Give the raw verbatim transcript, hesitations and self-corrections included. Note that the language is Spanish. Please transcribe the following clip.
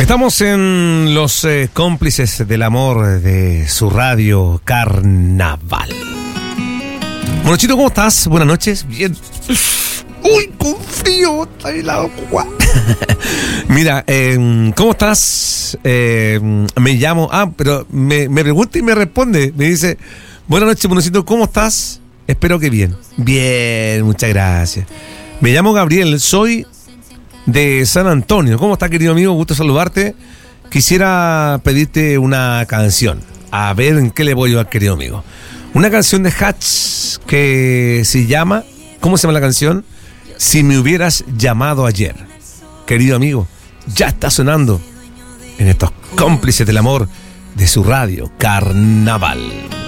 Estamos en los eh, cómplices del amor de su radio Carnaval. Bueno, Chito, ¿cómo estás? Buenas noches. Bien. Uy, con frío. Está helado. Mira, eh, ¿cómo estás? Eh, me llamo... Ah, pero me, me pregunta y me responde. Me dice, buenas noches, Monocito, ¿cómo estás? Espero que bien. Bien, muchas gracias. Me llamo Gabriel, soy de San Antonio. ¿Cómo estás, querido amigo? Gusto saludarte. Quisiera pedirte una canción. A ver en qué le voy yo, querido amigo. Una canción de Hatch que se llama... ¿Cómo se llama la canción? Si me hubieras llamado ayer. Querido amigo, ya está sonando en estos cómplices del amor de su radio Carnaval.